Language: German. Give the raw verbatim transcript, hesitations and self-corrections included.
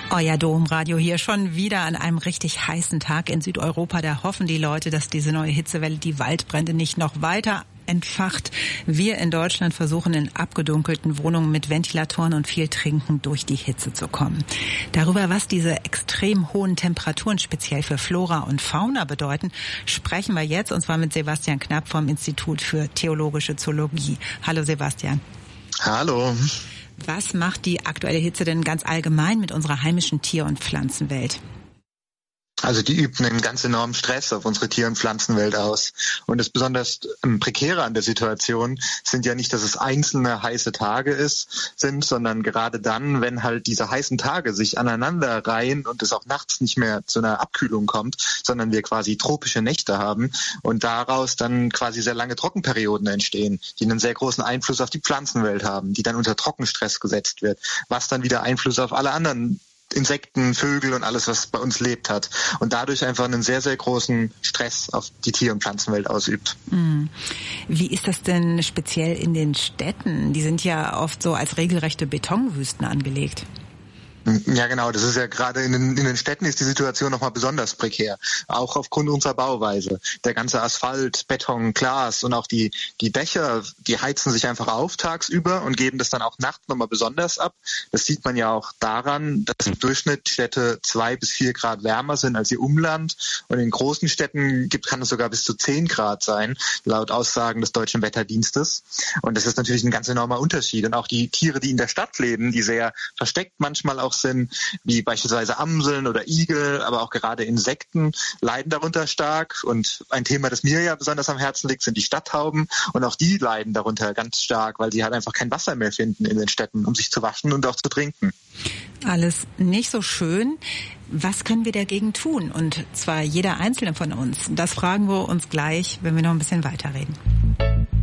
Euer Domradio hier schon wieder an einem richtig heißen Tag in Südeuropa. Da hoffen die Leute, dass diese neue Hitzewelle die Waldbrände nicht noch weiter entfacht. Wir in Deutschland versuchen in abgedunkelten Wohnungen mit Ventilatoren und viel Trinken durch die Hitze zu kommen. Darüber, was diese extrem hohen Temperaturen speziell für Flora und Fauna bedeuten, sprechen wir jetzt, und zwar mit Sebastian Knapp vom Institut für Theologische Zoologie. Hallo Sebastian. Hallo. Was macht die aktuelle Hitze denn ganz allgemein mit unserer heimischen Tier- und Pflanzenwelt? Also die üben einen ganz enormen Stress auf unsere Tier- und Pflanzenwelt aus. Und das besonders Prekäre an der Situation sind ja nicht, dass es einzelne heiße Tage ist, sind, sondern gerade dann, wenn halt diese heißen Tage sich aneinander reihen und es auch nachts nicht mehr zu einer Abkühlung kommt, sondern wir quasi tropische Nächte haben und daraus dann quasi sehr lange Trockenperioden entstehen, die einen sehr großen Einfluss auf die Pflanzenwelt haben, die dann unter Trockenstress gesetzt wird, was dann wieder Einfluss auf alle anderen Insekten, Vögel und alles, was bei uns lebt hat. Und dadurch einfach einen sehr, sehr großen Stress auf die Tier- und Pflanzenwelt ausübt. Wie ist das denn speziell in den Städten? Die sind ja oft so als regelrechte Betonwüsten angelegt. Ja, genau. Das ist ja gerade in den, in den Städten ist die Situation nochmal besonders prekär. Auch aufgrund unserer Bauweise. Der ganze Asphalt, Beton, Glas und auch die, die Dächer, die heizen sich einfach auf tagsüber und geben das dann auch nachts nochmal besonders ab. Das sieht man ja auch daran, dass im Durchschnitt Städte zwei bis vier Grad wärmer sind als ihr Umland. Und in großen Städten gibt, kann es sogar bis zu zehn Grad sein, laut Aussagen des Deutschen Wetterdienstes. Und das ist natürlich ein ganz enormer Unterschied. Und auch die Tiere, die in der Stadt leben, die sehr versteckt manchmal auch sind, wie beispielsweise Amseln oder Igel, aber auch gerade Insekten, leiden darunter stark. Und ein Thema, das mir ja besonders am Herzen liegt, sind die Stadttauben. Und auch die leiden darunter ganz stark, weil sie halt einfach kein Wasser mehr finden in den Städten, um sich zu waschen und auch zu trinken. Alles nicht so schön. Was können wir dagegen tun? Und zwar jeder Einzelne von uns. Das fragen wir uns gleich, wenn wir noch ein bisschen weiterreden.